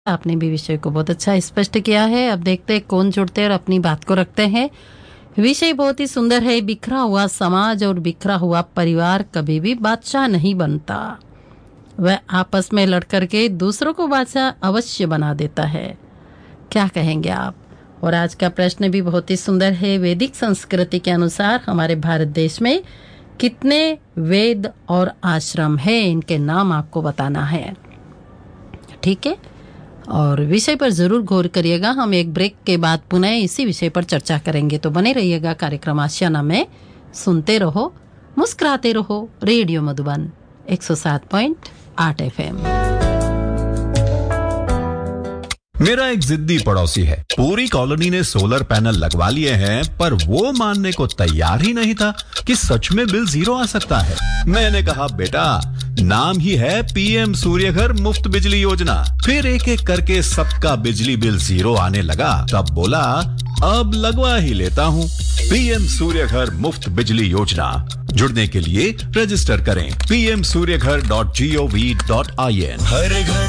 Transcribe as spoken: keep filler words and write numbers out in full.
आपने भी विषय को बहुत अच्छा स्पष्ट किया है। अब देखते हैं कौन जुड़ते हैं और अपनी बात को रखते हैं। विषय बहुत ही सुंदर है। बिखरा हुआ समाज और बिखरा हुआ परिवार कभी भी बादशाह नहीं बनता, वह आपस में लड़ करके दूसरों को बादशाह अवश्य बना देता है। क्या कहेंगे आप? और आज का प्रश्न भी बहुत ही सुंदर है। वैदिक संस्कृति के अनुसार हमारे भारत देश में कितने वेद और आश्रम है, इनके नाम आपको बताना है। ठीक है, और विषय पर जरूर गौर करिएगा। हम एक ब्रेक के बाद पुनः इसी विषय पर चर्चा करेंगे, तो बने रहिएगा कार्यक्रम आशियाना में। सुनते रहो, मुस्कुराते रहो। रेडियो मधुबन एक सौ सात पॉइंट आठ एफ एम। मेरा एक जिद्दी पड़ोसी है। पूरी कॉलोनी ने सोलर पैनल लगवा लिए हैं, पर वो मानने को तैयार ही नहीं था कि सच में बिल जीरो आ सकता है। मैंने कहा, बेटा नाम ही है पीएम सूर्यघर मुफ्त बिजली योजना। फिर एक एक करके सबका बिजली बिल जीरो आने लगा। तब बोला, अब लगवा ही लेता हूँ। पीएम सूर्यघर मुफ्त बिजली योजना। जुड़ने के लिए रजिस्टर करें P M Surya Ghar dot G O V dot I N. हर घर